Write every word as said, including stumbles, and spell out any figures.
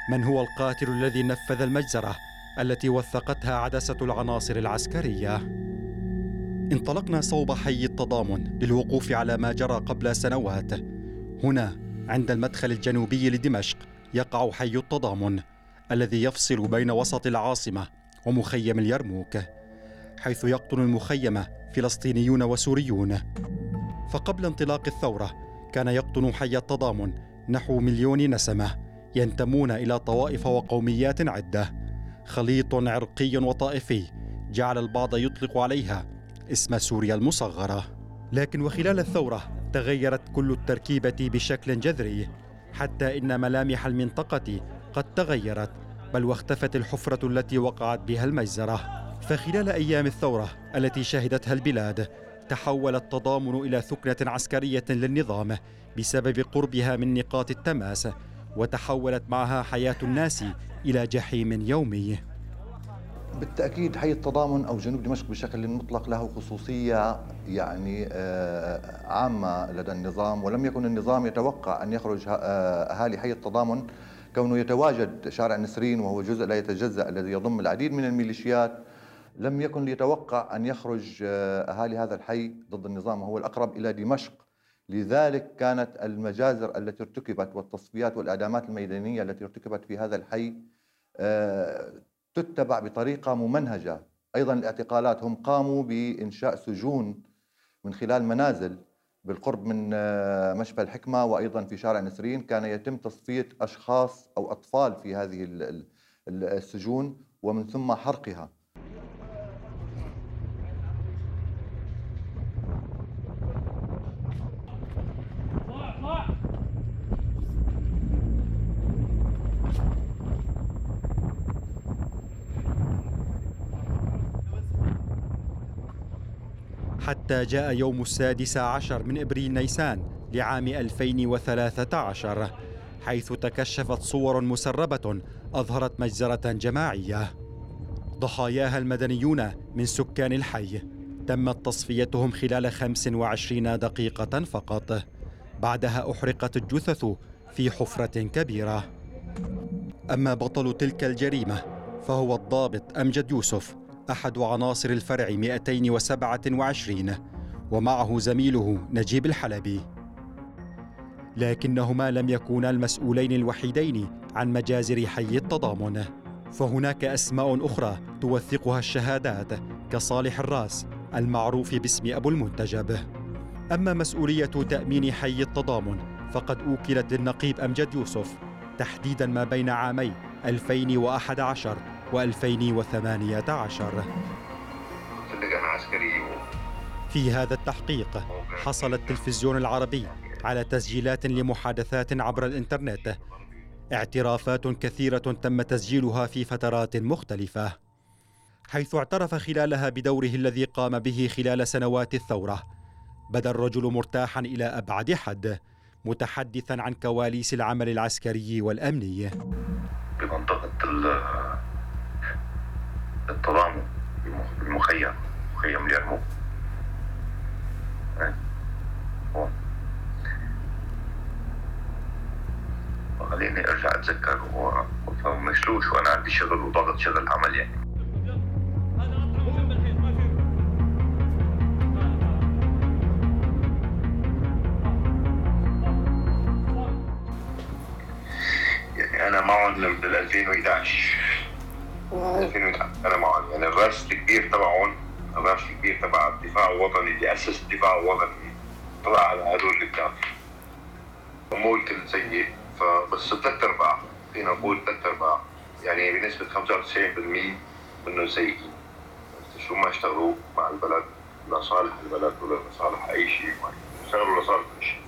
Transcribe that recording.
من هو القاتل الذي نفذ المجزرة التي وثقتها عدسة العناصر العسكرية؟ انطلقنا صوب حي التضامن للوقوف على ما جرى قبل سنوات. هنا عند المدخل الجنوبي لدمشق يقع حي التضامن الذي يفصل بين وسط العاصمة ومخيم اليرموك، حيث يقطن المخيم فلسطينيون وسوريون. فقبل انطلاق الثورة كان يقطن حي التضامن نحو مليون نسمة ينتمون إلى طوائف وقوميات عدة، خليط عرقي وطائفي جعل البعض يطلق عليها اسم سوريا المصغرة. لكن وخلال الثورة تغيرت كل التركيبة بشكل جذري، حتى إن ملامح المنطقة قد تغيرت، بل واختفت الحفرة التي وقعت بها المجزرة. فخلال أيام الثورة التي شهدتها البلاد تحول التضامن إلى ثكنة عسكرية للنظام بسبب قربها من نقاط التماس، وتحولت معها حياة الناس إلى جحيم يومي. بالتأكيد حي التضامن أو جنوب دمشق بشكل مطلق له خصوصية يعني عامة لدى النظام، ولم يكن النظام يتوقع أن يخرج أهالي حي التضامن، كونه يتواجد شارع نسرين وهو جزء لا يتجزأ الذي يضم العديد من الميليشيات. لم يكن ليتوقع أن يخرج أهالي هذا الحي ضد النظام وهو الأقرب إلى دمشق. لذلك كانت المجازر التي ارتكبت والتصفيات والإعدامات الميدانية التي ارتكبت في هذا الحي تتبع بطريقة ممنهجة. أيضا الاعتقالات، هم قاموا بإنشاء سجون من خلال منازل بالقرب من مشفى الحكمة وأيضا في شارع نسرين، كان يتم تصفية أشخاص أو أطفال في هذه السجون ومن ثم حرقها. حتى جاء يوم السادس عشر من إبريل نيسان لعام ألفين وثلاثة عشر، حيث تكشفت صور مسربة أظهرت مجزرة جماعية ضحاياها المدنيون من سكان الحي، تمت تصفيتهم خلال خمس وعشرين دقيقة فقط. بعدها أحرقت الجثث في حفرة كبيرة. أما بطل تلك الجريمة فهو الضابط أمجد يوسف، أحد عناصر الفرع مئتين وسبعة وعشرين، ومعه زميله نجيب الحلبي. لكنهما لم يكونا المسؤولين الوحيدين عن مجازر حي التضامن، فهناك أسماء أخرى توثقها الشهادات كصالح الراس المعروف باسم أبو المنتجب. أما مسؤولية تأمين حي التضامن فقد أوكلت للنقيب أمجد يوسف تحديدا ما بين عامي ألفين وأحد عشر وألفين وثمانية عشر. في هذا التحقيق حصل التلفزيون العربي على تسجيلات لمحادثات عبر الإنترنت، اعترافات كثيرة تم تسجيلها في فترات مختلفة، حيث اعترف خلالها بدوره الذي قام به خلال سنوات الثورة. بدا الرجل مرتاحا إلى أبعد حد، متحدثا عن كواليس العمل العسكري والأمني بمنطقة التضامن المخيم مخيم اليرموك. خليني ارجع اتذكر ومشلوش وانا عندي شغل وضغط شغل عمل يعني. يعني انا معهم من ألفين وإحدى عشر ألفين وإحدى عشر انا معهم، يعني الراس الكبير تبعهم، الراس الكبير تبع الدفاع الوطني اللي اسس الدفاع الوطني طلع على هدول الكتاب امور كل سيء. فبس ثلاث ارباع فينا نقول ثلاث ارباع يعني بنسبه خمسة وتسعين بالمئة منه سيئين، شو ما اشتغلوا مع البلد لصالح البلد ولا لصالح اي شيء، اشتغلوا لصالح شيء.